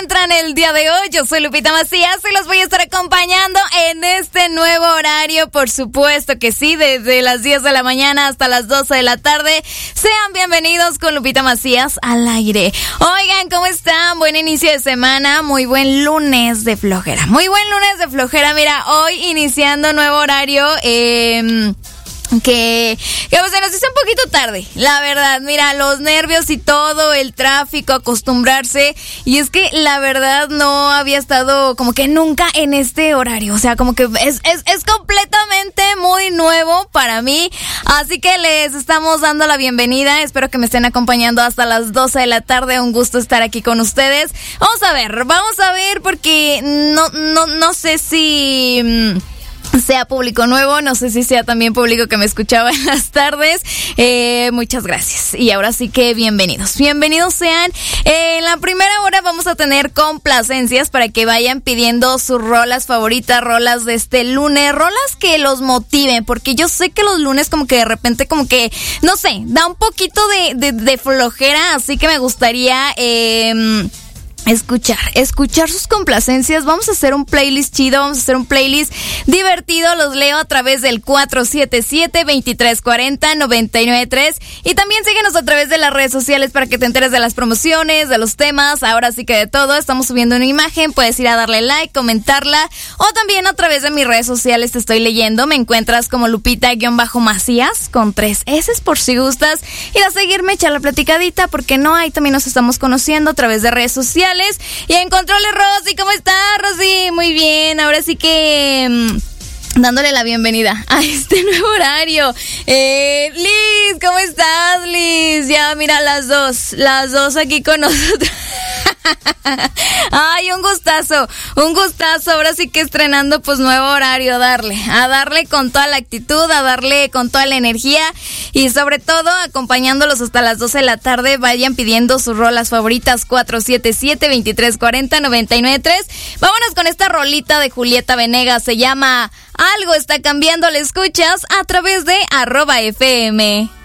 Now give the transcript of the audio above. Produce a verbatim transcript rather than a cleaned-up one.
encuentran el día de hoy? Yo soy Lupita Macías y los voy a estar acompañando en este nuevo horario, por supuesto que sí, desde las diez de la mañana hasta las doce de la tarde. Sean bienvenidos con Lupita Macías al aire. Oigan, ¿cómo están? Buen inicio de semana, muy buen lunes de flojera. Muy buen lunes de flojera. Mira, hoy iniciando nuevo horario, eh... Que, que pues, se nos hizo un poquito tarde, la verdad. Mira, los nervios y todo, el tráfico, acostumbrarse. Y es que la verdad no había estado como que nunca en este horario. O sea, como que es, es, es completamente muy nuevo para mí. Así que les estamos dando la bienvenida. Espero que me estén acompañando hasta las doce de la tarde. Un gusto estar aquí con ustedes. Vamos a ver, vamos a ver porque no, no, no sé si... sea público nuevo, no sé si sea también público que me escuchaba en las tardes. Eh, muchas gracias. Y ahora sí que bienvenidos. Bienvenidos sean. Eh, en la primera hora vamos a tener complacencias para que vayan pidiendo sus rolas favoritas, rolas de este lunes, rolas que los motiven, porque yo sé que los lunes como que de repente como que, no sé, da un poquito de, de, de flojera, así que me gustaría... Eh, Escuchar, escuchar sus complacencias. Vamos a hacer un playlist chido, vamos a hacer un playlist divertido. Los leo a través del cuatro siete siete, dos tres cuatro cero, nueve nueve tres. Y también síguenos a través de las redes sociales para que te enteres de las promociones, de los temas. Ahora sí que de todo. Estamos subiendo una imagen, puedes ir a darle like, comentarla. O también a través de mis redes sociales te estoy leyendo. Me encuentras como Lupita-Macías con tres S por si gustas ir a seguirme, echar la platicadita, porque no, ahí también nos estamos conociendo a través de redes sociales. Y en controles, Rosy, ¿cómo estás, Rosy? Muy bien, ahora sí que... Mmm, dándole la bienvenida a este nuevo horario. Eh, Liz, ¿cómo estás, Liz? Ya, mira, las dos, las dos aquí con nosotros. Ay, un gustazo, un gustazo. Ahora sí que estrenando pues nuevo horario, a darle, a darle con toda la actitud, a darle con toda la energía y sobre todo acompañándolos hasta las doce de la tarde. Vayan pidiendo sus rolas favoritas, cuatro siete siete, dos tres cuatro cero, nueve nueve tres. Vámonos con esta rolita de Julieta Venegas, se llama Algo está cambiando, la escuchas a través de arroba F M.